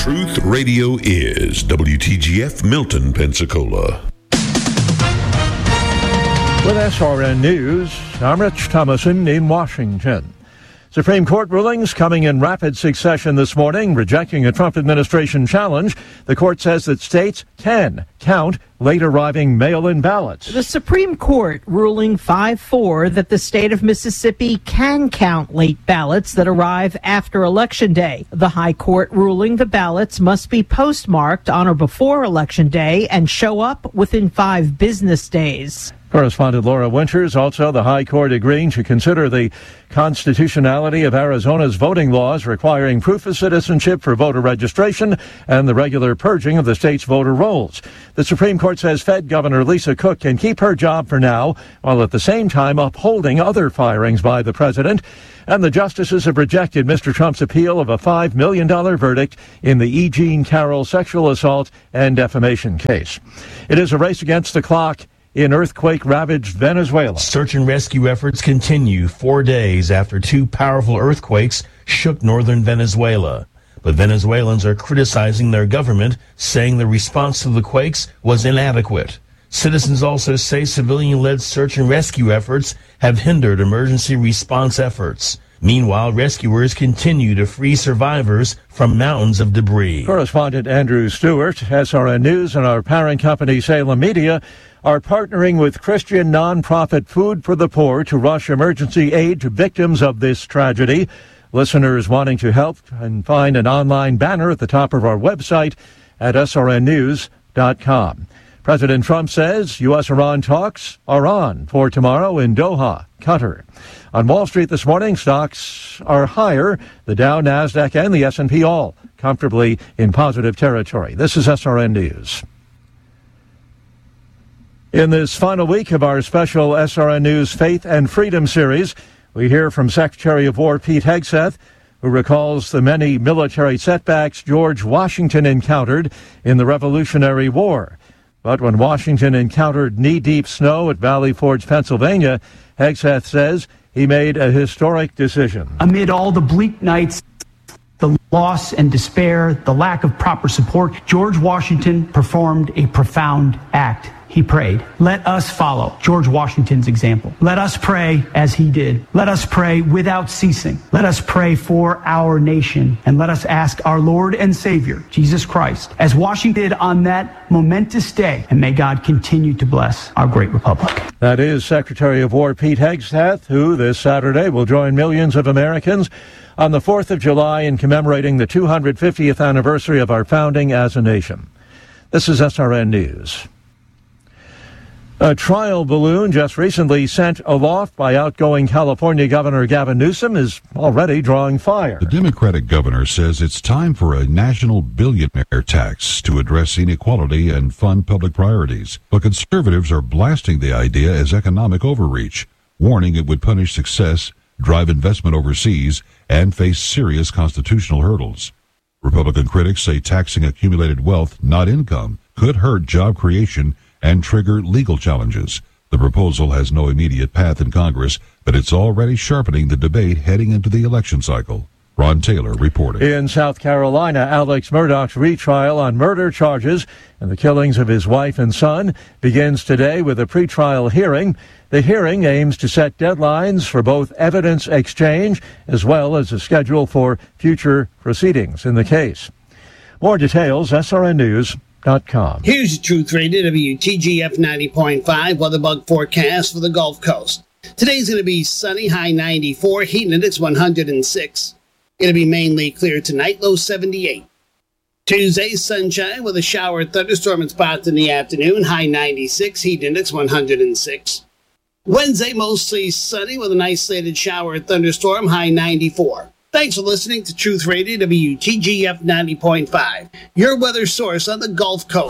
Truth Radio is WTGF Milton, Pensacola. With SRN News, I'm Rich Thomason in Washington. Supreme Court rulings coming in rapid succession this morning, rejecting a Trump administration challenge. The court says that states can count late arriving mail-in ballots. The Supreme Court ruling 5-4 that the state of Mississippi can count late ballots that arrive after Election Day. The High Court ruling the ballots must be postmarked on or before Election Day and show up within 5 business days. Correspondent Laura Winters. Also, the High Court agreeing to consider the constitutionality of Arizona's voting laws requiring proof of citizenship for voter registration and the regular purging of the state's voter rolls. The Supreme Court says Fed Governor Lisa Cook can keep her job for now, while at the same time upholding other firings by the president. And the justices have rejected Mr. Trump's appeal of a $5 million verdict in the E. Jean Carroll sexual assault and defamation case. It is a race against the clock in earthquake-ravaged Venezuela. Search and rescue efforts continue 4 days after 2 powerful earthquakes shook northern Venezuela. But Venezuelans are criticizing their government, saying the response to the quakes was inadequate. Citizens also say civilian-led search and rescue efforts have hindered emergency response efforts. Meanwhile, rescuers continue to free survivors from mountains of debris. Correspondent Andrew Stewart, SRN News, and our parent company Salem Media are partnering with Christian nonprofit Food for the Poor to rush emergency aid to victims of this tragedy. Listeners wanting to help can find an online banner at the top of our website at srnnews.com. President Trump says U.S.-Iran talks are on for tomorrow in Doha, Qatar. On Wall Street this morning, stocks are higher. The Dow, NASDAQ, and the S&P all comfortably in positive territory. This is SRN News. In this final week of our special SRN News Faith and Freedom series, we hear from Secretary of War Pete Hegseth, who recalls the many military setbacks George Washington encountered in the Revolutionary War. But when Washington encountered knee-deep snow at Valley Forge, Pennsylvania, Hegseth says he made a historic decision. Amid all the bleak nights, the loss and despair, the lack of proper support, George Washington performed a profound act. He prayed. Let us follow George Washington's example. Let us pray as he did. Let us pray without ceasing. Let us pray for our nation. And let us ask our Lord and Savior, Jesus Christ, as Washington did on that momentous day. And may God continue to bless our great republic. That is Secretary of War Pete Hegseth, who this Saturday will join millions of Americans on the 4th of July in commemorating the 250th anniversary of our founding as a nation. This is SRN News. A trial balloon just recently sent aloft by outgoing California Governor Gavin Newsom is already drawing fire. The Democratic governor says it's time for a national billionaire tax to address inequality and fund public priorities. But conservatives are blasting the idea as economic overreach, warning it would punish success, drive investment overseas, and face serious constitutional hurdles. Republican critics say taxing accumulated wealth, not income, could hurt job creation and trigger legal challenges. The proposal has no immediate path in Congress, but it's already sharpening the debate heading into the election cycle. Ron Taylor reporting. In South Carolina, Alex Murdaugh's retrial on murder charges and the killings of his wife and son begins today with a pretrial hearing. The hearing aims to set deadlines for both evidence exchange as well as a schedule for future proceedings in the case. More details, SRNnews.com. Here's your Truth Radio WTGF 90.5 weather bug forecast for the Gulf Coast. Today's going to be sunny, high 94, heat index 106. Going to be mainly clear tonight, low 78. Tuesday, sunshine with a shower thunderstorm in spots in the afternoon, high 96, heat index 106. Wednesday, mostly sunny with an isolated shower thunderstorm, high 94. Thanks for listening to Truth Radio WTGF 90.5, your weather source on the Gulf Coast.